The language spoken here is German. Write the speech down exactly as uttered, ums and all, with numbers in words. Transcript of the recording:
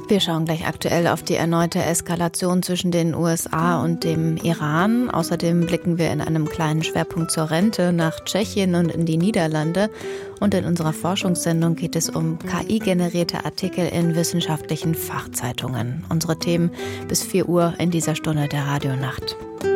Wir schauen gleich aktuell auf die erneute Eskalation zwischen den U S A und dem Iran. Außerdem blicken wir in einem kleinen Schwerpunkt zur Rente nach Tschechien und in die Niederlande. Und in unserer Forschungssendung geht es um K I-generierte Artikel in wissenschaftlichen Fachzeitungen. Unsere Themen bis vier Uhr in dieser Stunde der Radionacht.